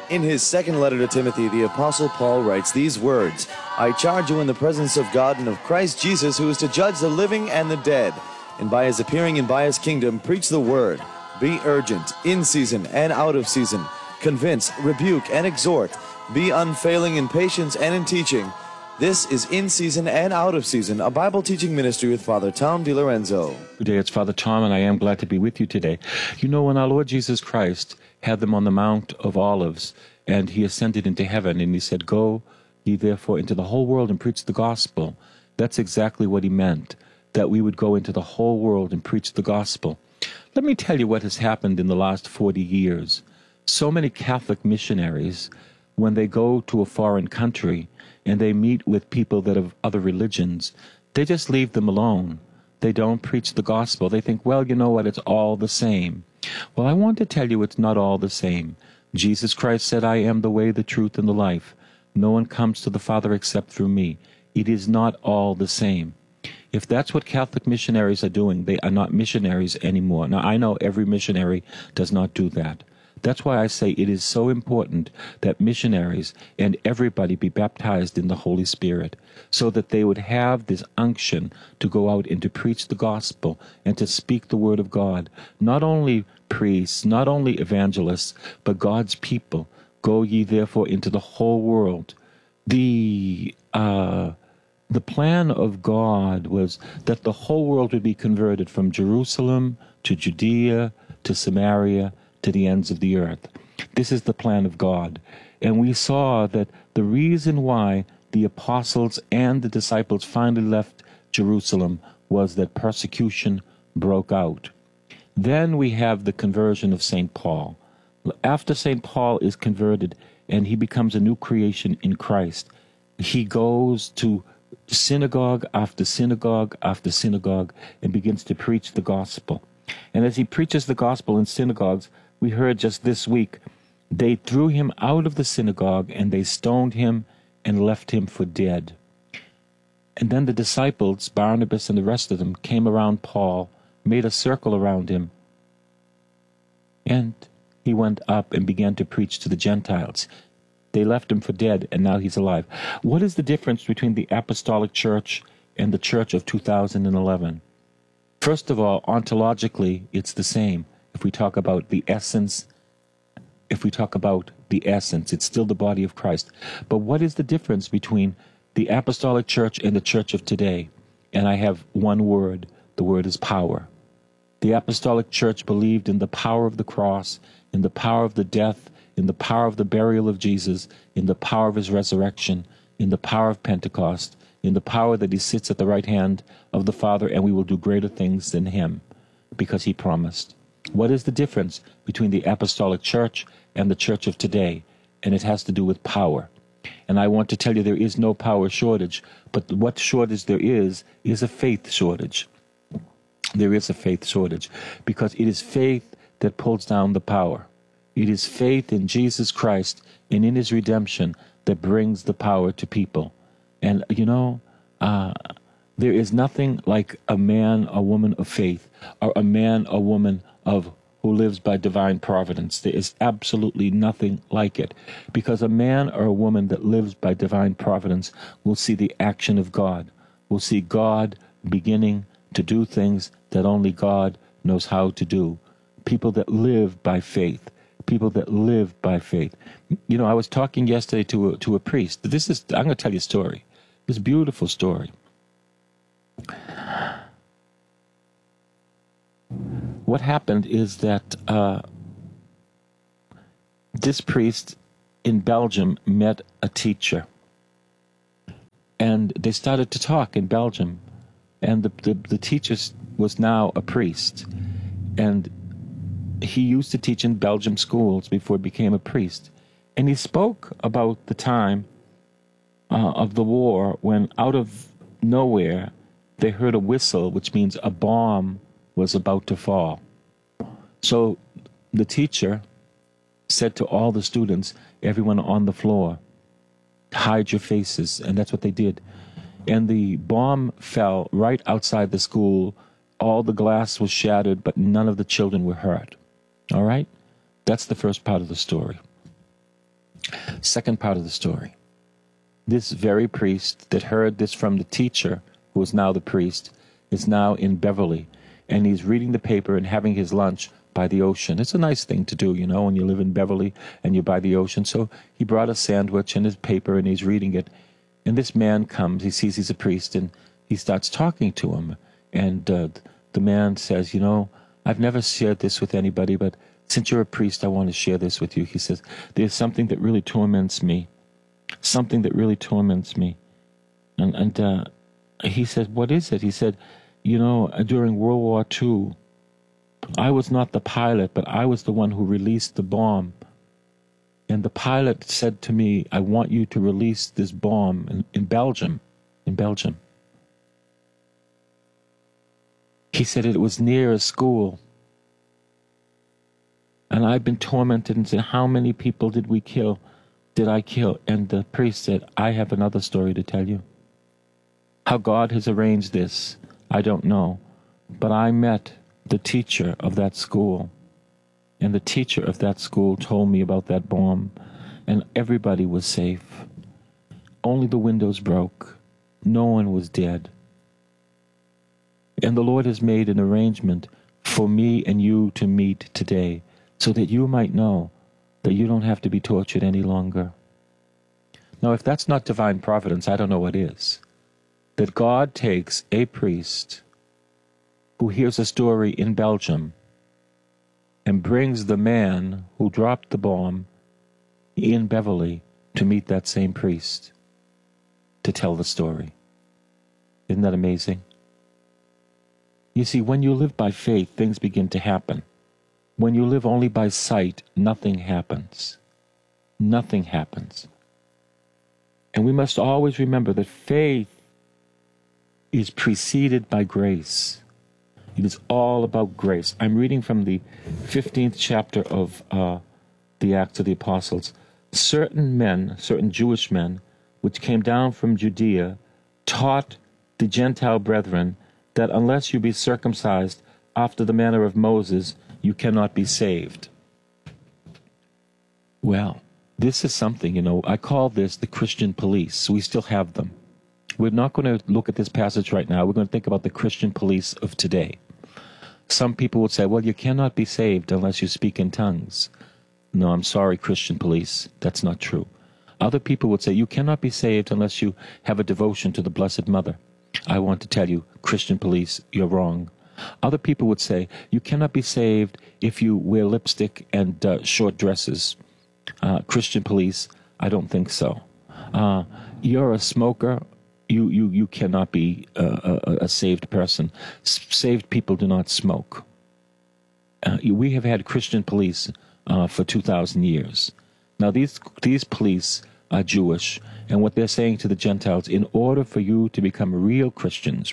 In his second letter to Timothy, the Apostle Paul writes these words, I charge you in the presence of God and of Christ Jesus, who is to judge the living and the dead, and by his appearing and by his kingdom, preach the word. Be urgent, in season and out of season. Convince, rebuke, and exhort. Be unfailing in patience and in teaching. This is In Season and Out of Season, a Bible teaching ministry with Father Tom DiLorenzo. Good day, it's Father Tom, and I am glad to be with you today. You know, when our Lord Jesus Christ had them on the Mount of Olives, and he ascended into heaven, and he said, Go ye therefore into the whole world and preach the gospel. That's exactly what he meant, that we would go into the whole world and preach the gospel. Let me tell you what has happened in the last 40 years. So many Catholic missionaries, when they go to a foreign country and they meet with people that have other religions, they just leave them alone. They don't preach the gospel. They think, well, you know what, it's all the same. Well, I want to tell you it's not all the same. Jesus Christ said, I am the way, the truth, and the life. No one comes to the Father except through me. It is not all the same. If that's what Catholic missionaries are doing, they are not missionaries anymore. Now, I know every missionary does not do that. That's why I say it is so important that missionaries and everybody be baptized in the Holy Spirit, so that they would have this unction to go out and to preach the gospel and to speak the word of God. Not only priests, not only evangelists, but God's people. Go ye therefore into the whole world. The plan of God was that the whole world would be converted from Jerusalem to Judea to Samaria to the ends of the earth. This is the plan of God. And we saw that the reason why the apostles and the disciples finally left Jerusalem was that persecution broke out. Then we have the conversion of St. Paul. After St. Paul is converted and he becomes a new creation in Christ, he goes to synagogue after synagogue after synagogue and begins to preach the gospel. And as he preaches the gospel in synagogues, we heard just this week, they threw him out of the synagogue and they stoned him and left him for dead. And then the disciples, Barnabas and the rest of them, came around Paul, made a circle around him, and he went up and began to preach to the Gentiles. They left him for dead, and now he's alive. What is the difference between the Apostolic Church and the Church of 2011? First of all, ontologically, it's the same. If we talk about the essence, it's still the body of Christ. But what is the difference between the Apostolic Church and the Church of today? And I have one word. The word is power. The Apostolic Church believed in the power of the cross, in the power of the death, in the power of the burial of Jesus, in the power of his resurrection, in the power of Pentecost, in the power that he sits at the right hand of the Father, and we will do greater things than him, because he promised. What is the difference between the Apostolic Church and the Church of today? And it has to do with power. And I want to tell you there is no power shortage, but what shortage there is a faith shortage. There is a faith shortage, because it is faith that pulls down the power. It is faith in Jesus Christ and in his redemption that brings the power to people. And, you know, there is nothing like a man or woman of faith, or a man or woman who lives by divine providence. There is absolutely nothing like it, because a man or a woman that lives by divine providence will see the action of God, will see God beginning to do things that only God knows how to do. People that live by faith. People that live by faith. You know, I was talking yesterday to a priest. I'm going to tell you a story. This beautiful story. What happened is that this priest in Belgium met a teacher, and they started to talk in Belgium, and the teacher was now a priest, and he used to teach in Belgium schools before he became a priest, and he spoke about the time of the war when out of nowhere they heard a whistle, which means a bomb was about to fall. So the teacher said to all the students, everyone on the floor, hide your faces, and that's what they did. And the bomb fell right outside the school. All the glass was shattered, but none of the children were hurt. All right? That's the first part of the story. Second part of the story. This very priest that heard this from the teacher, who is now the priest, is now in Beverly, and he's reading the paper and having his lunch by the ocean. It's a nice thing to do, when you live in Beverly and you're by the ocean. So he brought a sandwich and his paper, and he's reading it. And this man comes, he sees he's a priest, and he starts talking to him. And the man says, I've never shared this with anybody, but since you're a priest, I want to share this with you. He says, there's something that really torments me. Something that really torments me. And he said, what is it? He said, during World War II, I was not the pilot, but I was the one who released the bomb. And the pilot said to me, I want you to release this bomb in Belgium. In Belgium. He said it was near a school. And I've been tormented and said, how many people did I kill? And the priest said, I have another story to tell you. How God has arranged this, I don't know. But I met the teacher of that school. And the teacher of that school told me about that bomb. And everybody was safe. Only the windows broke. No one was dead. And the Lord has made an arrangement for me and you to meet today, so that you might know that you don't have to be tortured any longer. Now, if that's not divine providence, I don't know what is. That God takes a priest who hears a story in Belgium and brings the man who dropped the bomb in Beverly to meet that same priest to tell the story. Isn't that amazing? You see, when you live by faith, things begin to happen. When you live only by sight, nothing happens. Nothing happens. And we must always remember that faith is preceded by grace. It is all about grace. I'm reading from the 15th chapter of the Acts of the Apostles. Certain Jewish men, which came down from Judea, taught the Gentile brethren that unless you be circumcised after the manner of Moses, you cannot be saved. Well, this is something, I call this the Christian police. We still have them. We're not going to look at this passage right now. We're going to think about the Christian police of today. Some people would say, well, you cannot be saved unless you speak in tongues. No, I'm sorry, Christian police. That's not true. Other people would say, you cannot be saved unless you have a devotion to the Blessed Mother. I want to tell you, Christian police, you're wrong. Other people would say, you cannot be saved if you wear lipstick and short dresses. Christian police, I don't think so. You're a smoker. You cannot be a saved person. Saved people do not smoke. We have had Christian police for 2,000 years. Now, these police are Jewish, and what they're saying to the Gentiles, in order for you to become real Christians,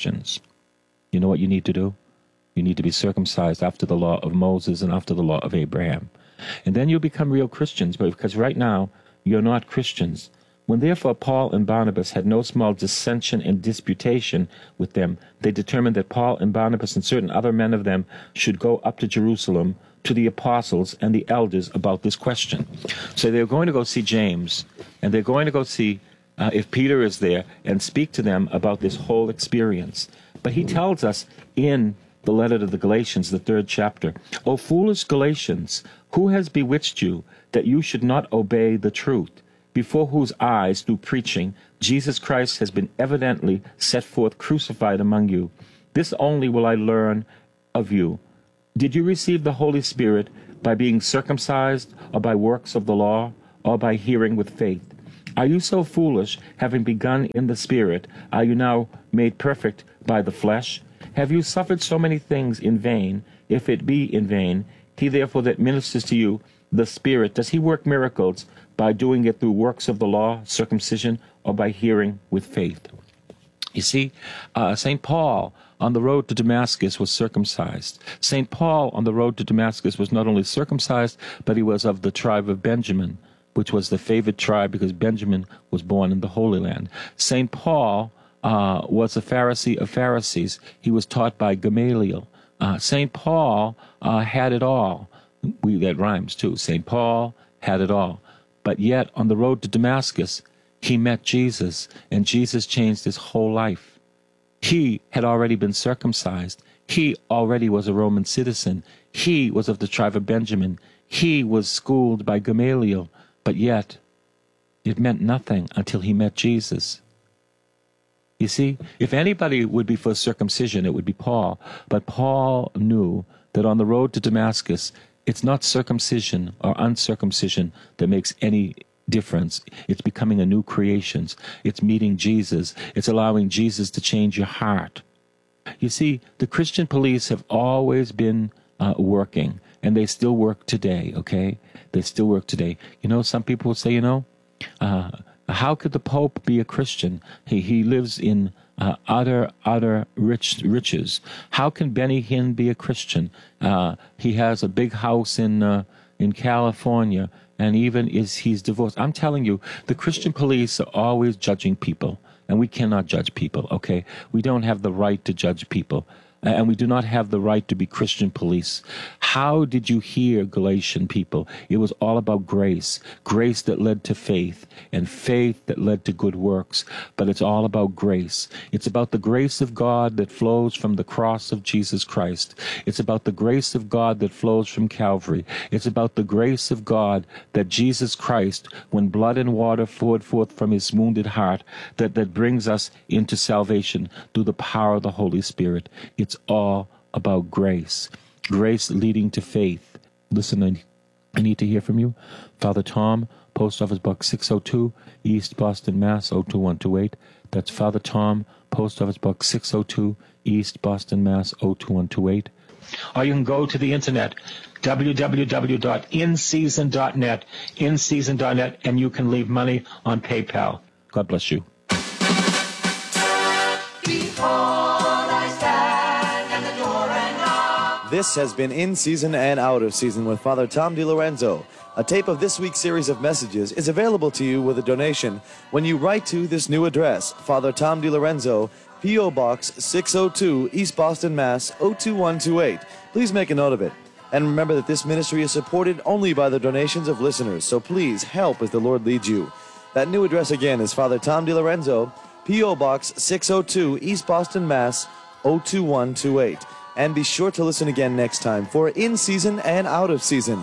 you know what you need to do? You need to be circumcised after the law of Moses and after the law of Abraham. And then you'll become real Christians, but because right now you're not Christians. When therefore Paul and Barnabas had no small dissension and disputation with them, they determined that Paul and Barnabas and certain other men of them should go up to Jerusalem to the apostles and the elders about this question. So they're going to go see James, and they're going to go see if Peter is there and speak to them about this whole experience. But he tells us in the letter to the Galatians, the 3rd chapter, O foolish Galatians, who has bewitched you that you should not obey the truth, before whose eyes, through preaching, Jesus Christ has been evidently set forth crucified among you? This only will I learn of you. Did you receive the Holy Spirit by being circumcised, or by works of the law, or by hearing with faith? Are you so foolish, having begun in the Spirit, are you now made perfect by the flesh? Have you suffered so many things in vain? If it be in vain, he therefore that ministers to you the Spirit, does he work miracles by doing it through works of the law, circumcision, or by hearing with faith? You see, St. Paul on the road to Damascus was circumcised. St. Paul on the road to Damascus was not only circumcised, but he was of the tribe of Benjamin, which was the favored tribe because Benjamin was born in the Holy Land. St. Paul was a Pharisee of Pharisees. He was taught by Gamaliel. St. Paul had it all. That rhymes too. St. Paul had it all. But yet, on the road to Damascus, he met Jesus, and Jesus changed his whole life. He had already been circumcised. He already was a Roman citizen. He was of the tribe of Benjamin. He was schooled by Gamaliel. But yet, it meant nothing until he met Jesus. You see, if anybody would be for circumcision, it would be Paul. But Paul knew that on the road to Damascus, it's not circumcision or uncircumcision that makes any difference. It's becoming a new creation. It's meeting Jesus. It's allowing Jesus to change your heart. You see, the Christian police have always been working, and they still work today, okay? They still work today. You know, some people will say, how could the Pope be a Christian? He lives in utter riches. How can Benny Hinn be a Christian? He has a big house in California, and even he's divorced. I'm telling you, the Christian police are always judging people, and we cannot judge people, okay? We don't have the right to judge people. And we do not have the right to be Christian police. How did you hear, Galatian people? It was all about grace. Grace that led to faith, and faith that led to good works. But it's all about grace. It's about the grace of God that flows from the cross of Jesus Christ. It's about the grace of God that flows from Calvary. It's about the grace of God that Jesus Christ, when blood and water poured forth from his wounded heart, that brings us into salvation through the power of the Holy Spirit. It's all about grace. Grace leading to faith. Listen, I need to hear from you. Father Tom, Post Office Box 602, East Boston, Mass. 02128. That's Father Tom, Post Office Box 602, East Boston, Mass. 02128. Or you can go to the internet, www.inseason.net, inseason.net, and you can leave money on PayPal. God bless you. This has been In Season and Out of Season with Father Tom DiLorenzo. A tape of this week's series of messages is available to you with a donation when you write to this new address, Father Tom DiLorenzo, P.O. Box 602, East Boston, Mass. 02128. Please make a note of it. And remember that this ministry is supported only by the donations of listeners, so please help as the Lord leads you. That new address again is Father Tom DiLorenzo, P.O. Box 602, East Boston, Mass. 02128. And be sure to listen again next time for In Season and Out of Season.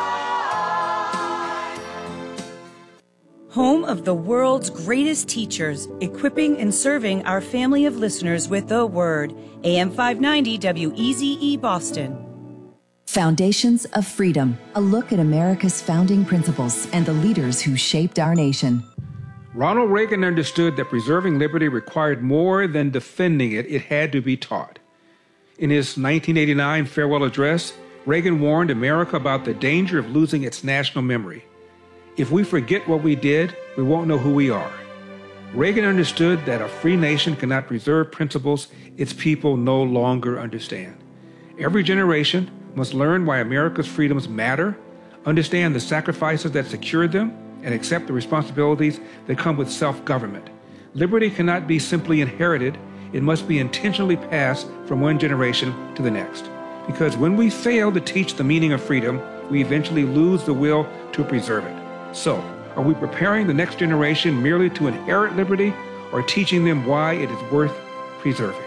Home of the world's greatest teachers, equipping and serving our family of listeners with the Word. AM 590 WEZE Boston. Foundations of Freedom, a look at America's founding principles and the leaders who shaped our nation. Ronald Reagan understood that preserving liberty required more than defending it. It had to be taught. In his 1989 farewell address, Reagan warned America about the danger of losing its national memory. If we forget what we did, we won't know who we are. Reagan understood that a free nation cannot preserve principles its people no longer understand. Every generation must learn why America's freedoms matter, understand the sacrifices that secured them, and accept the responsibilities that come with self-government. Liberty cannot be simply inherited. It must be intentionally passed from one generation to the next. Because when we fail to teach the meaning of freedom, we eventually lose the will to preserve it. So, are we preparing the next generation merely to inherit liberty, or teaching them why it is worth preserving?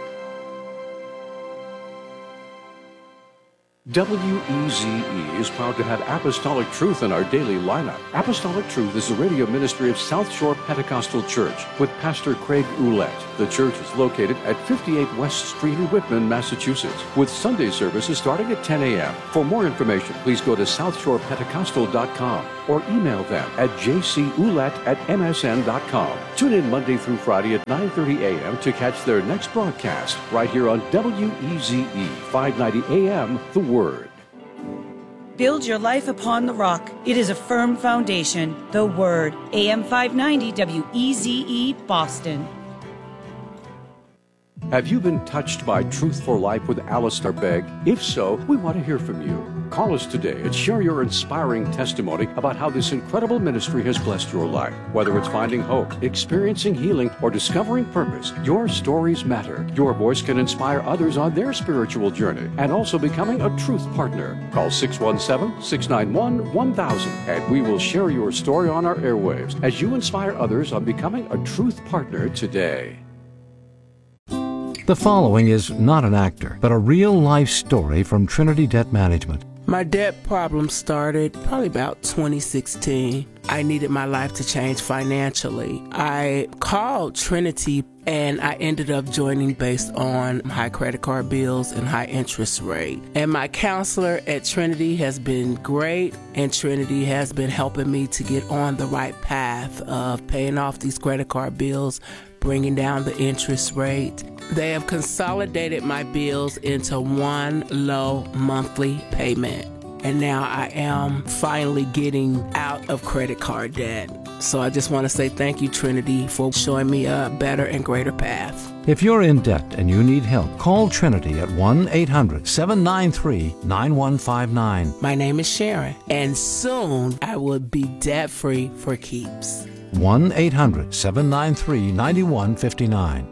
WEZE is proud to have Apostolic Truth in our daily lineup. Apostolic Truth is the radio ministry of South Shore Pentecostal Church with Pastor Craig Ouellette. The church is located at 58 West Street in Whitman, Massachusetts, with Sunday services starting at 10 a.m. For more information, please go to southshorepentecostal.com or email them at jcouellette@msn.com. Tune in Monday through Friday at 9:30 a.m. to catch their next broadcast right here on WEZE 590 a.m. The Word. Build your life upon the rock. It is a firm foundation. The Word. AM 590 WEZE Boston. Have you been touched by Truth for Life with Alistair Begg? If so, we want to hear from you. Call us today and share your inspiring testimony about how this incredible ministry has blessed your life. Whether it's finding hope, experiencing healing, or discovering purpose, your stories matter. Your voice can inspire others on their spiritual journey and also becoming a truth partner. Call 617-691-1000 and we will share your story on our airwaves as you inspire others on becoming a truth partner today. The following is not an actor, but a real-life story from Trinity Debt Management. My debt problem started probably about 2016. I needed my life to change financially. I called Trinity and I ended up joining based on high credit card bills and high interest rate. And my counselor at Trinity has been great, and Trinity has been helping me to get on the right path of paying off these credit card bills, bringing down the interest rate. They have consolidated my bills into one low monthly payment. And now I am finally getting out of credit card debt. So I just want to say thank you, Trinity, for showing me a better and greater path. If you're in debt and you need help, call Trinity at 1-800-793-9159. My name is Sharon, and soon I will be debt-free for keeps. 1-800-793-9159.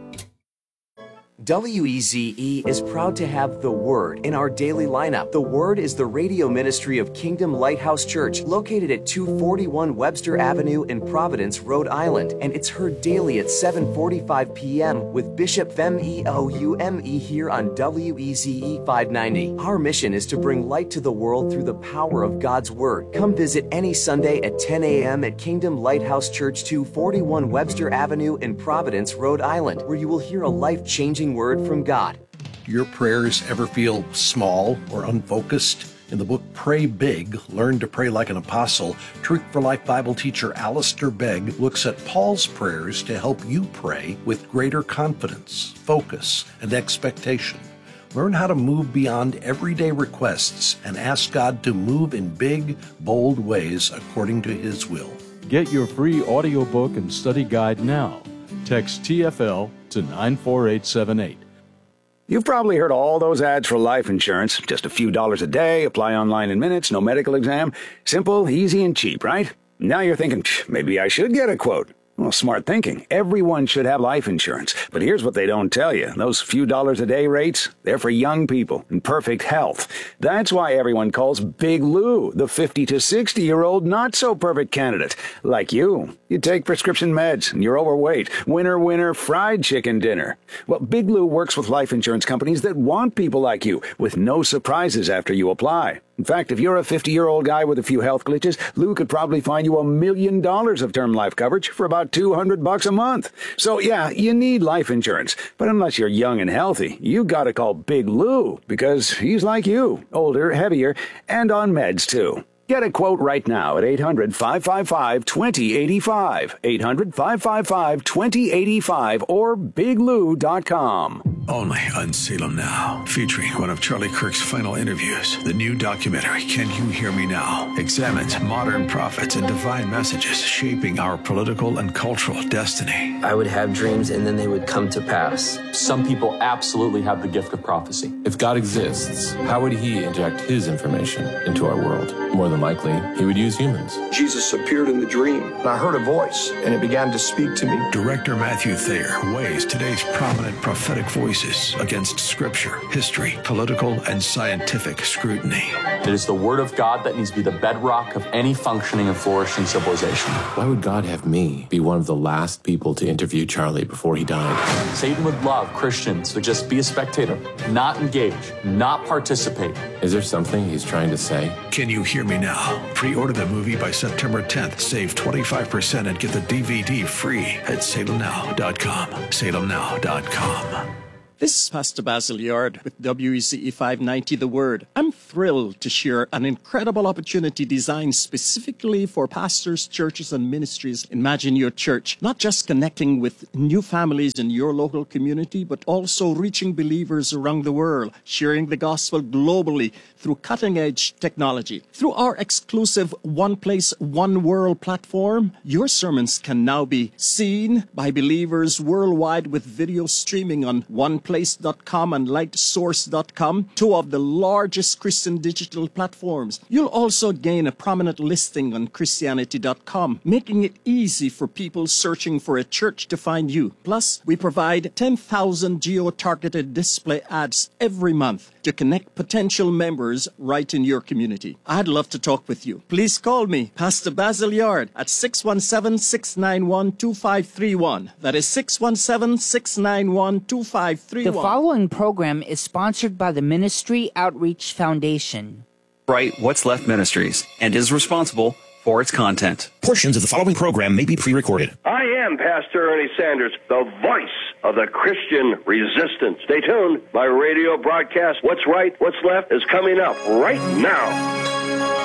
WEZE is proud to have The Word in our daily lineup. The Word is the radio ministry of Kingdom Lighthouse Church, located at 241 Webster Avenue in Providence, Rhode Island, and it's heard daily at 7:45 p.m. with Bishop Femi Oume here on WEZE 590. Our mission is to bring light to the world through the power of God's Word. Come visit any Sunday at 10 a.m. at Kingdom Lighthouse Church, 241 Webster Avenue in Providence, Rhode Island, where you will hear a life-changing word from God. Your prayers ever feel small or unfocused? In the book Pray Big, Learn to Pray Like an Apostle, Truth for Life Bible teacher Alistair Begg looks at Paul's prayers to help you pray with greater confidence, focus, and expectation. Learn how to move beyond everyday requests and ask God to move in big, bold ways according to His will. Get your free audiobook and study guide now. Text TFL to 94878. You've probably heard all those ads for life insurance. Just a few dollars a day, apply online in minutes, no medical exam. Simple, easy, and cheap, right? Now you're thinking, maybe I should get a quote. Well, smart thinking. Everyone should have life insurance. But here's what they don't tell you. Those few dollars a day rates, they're for young people in perfect health. That's why everyone calls Big Lou the 50 to 60-year-old not-so-perfect candidate. Like you. You take prescription meds and you're overweight. Winner, winner, fried chicken dinner. Well, Big Lou works with life insurance companies that want people like you with no surprises after you apply. In fact, if you're a 50-year-old guy with a few health glitches, Lou could probably find you $1 million of term life coverage for about $200 a month. So yeah, you need life insurance. But unless you're young and healthy, you gotta call Big Lou because he's like you, older, heavier, and on meds too. Get a quote right now at 800-555-2085, 800-555-2085, or biglou.com. Only on Salem Now, featuring one of Charlie Kirk's final interviews. The new documentary, Can You Hear Me Now?, examines modern prophets and divine messages shaping our political and cultural destiny. I would have dreams and then they would come to pass. Some people absolutely have the gift of prophecy. If God exists, how would He inject His information into our world? More than likely, He would use humans. Jesus appeared in the dream, and I heard a voice, and it began to speak to me. Director Matthew Thayer weighs today's prominent prophetic voices against scripture, history, political, and scientific scrutiny. It is the Word of God that needs to be the bedrock of any functioning and flourishing civilization. Why would God have me be one of the last people to interview Charlie before he died? Satan would love Christians to just be a spectator, not engage, not participate. Is there something he's trying to say? Can You Hear Me Now? Pre-order the movie by September 10th. Save 25% and get the DVD free at salemnow.com. salemnow.com. This is Pastor Basil Yard with WEZE 590 The Word. I'm thrilled to share an incredible opportunity designed specifically for pastors, churches, and ministries. Imagine your church not just connecting with new families in your local community, but also reaching believers around the world, sharing the gospel globally through cutting-edge technology. Through our exclusive One Place, One World platform, your sermons can now be seen by believers worldwide with video streaming on OnePlace.com and LightSource.com, two of the largest Christian posts in digital platforms. You'll also gain a prominent listing on Christianity.com, making it easy for people searching for a church to find you. Plus, we provide 10,000 geo-targeted display ads every month to connect potential members right in your community. I'd love to talk with you. Please call me, Pastor Basil Yard, at 617-691-2531. That is 617-691-2531. The following program is sponsored by the Ministry Outreach Foundation. Right, What's Left Ministries, and is responsible for its content. Portions of the following program may be pre-recorded. I am Pastor Ernie Sanders, the voice of the Christian resistance. Stay tuned. My radio broadcast, What's Right, What's Left, is coming up right now.